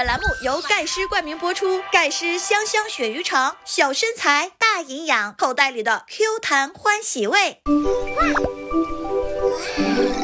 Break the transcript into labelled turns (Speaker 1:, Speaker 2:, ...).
Speaker 1: 本栏目由盖诗冠名播出，盖诗香香鳕鱼肠，小身材大营养，口袋里的 Q 弹欢喜味。